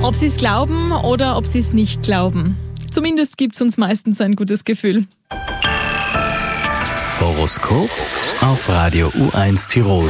Ob sie es glauben oder ob sie es nicht glauben. Zumindest gibt es uns meistens ein gutes Gefühl. Horoskop auf Radio U1 Tirol.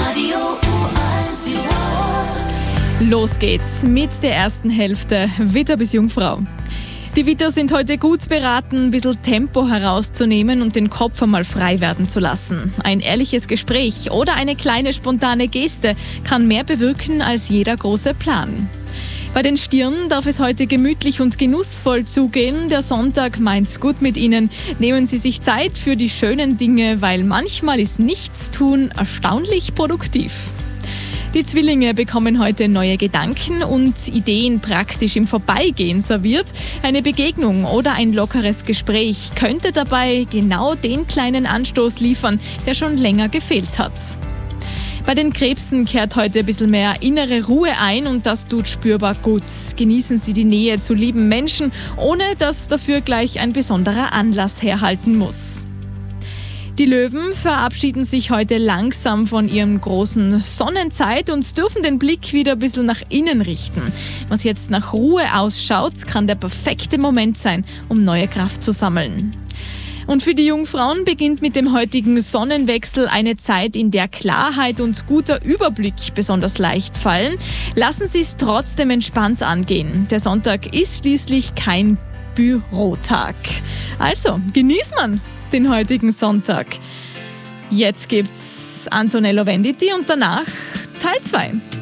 Los geht's mit der ersten Hälfte, Widder bis Jungfrau. Die Widder sind heute gut beraten, ein bisschen Tempo herauszunehmen und den Kopf einmal frei werden zu lassen. Ein ehrliches Gespräch oder eine kleine spontane Geste kann mehr bewirken als jeder große Plan. Bei den Stieren darf es heute gemütlich und genussvoll zugehen. Der Sonntag meint's gut mit Ihnen. Nehmen Sie sich Zeit für die schönen Dinge, weil manchmal ist Nichtstun erstaunlich produktiv. Die Zwillinge bekommen heute neue Gedanken und Ideen praktisch im Vorbeigehen serviert. Eine Begegnung oder ein lockeres Gespräch könnte dabei genau den kleinen Anstoß liefern, der schon länger gefehlt hat. Bei den Krebsen kehrt heute ein bisschen mehr innere Ruhe ein und das tut spürbar gut. Genießen Sie die Nähe zu lieben Menschen, ohne dass dafür gleich ein besonderer Anlass herhalten muss. Die Löwen verabschieden sich heute langsam von ihrem großen Sonnenzeit und dürfen den Blick wieder ein bisschen nach innen richten. Was jetzt nach Ruhe ausschaut, kann der perfekte Moment sein, um neue Kraft zu sammeln. Und für die Jungfrauen beginnt mit dem heutigen Sonnenwechsel eine Zeit, in der Klarheit und guter Überblick besonders leicht fallen. Lassen Sie es trotzdem entspannt angehen. Der Sonntag ist schließlich kein Bürotag. Also, genießt man den heutigen Sonntag. Jetzt gibt's Antonello Venditti und danach Teil 2.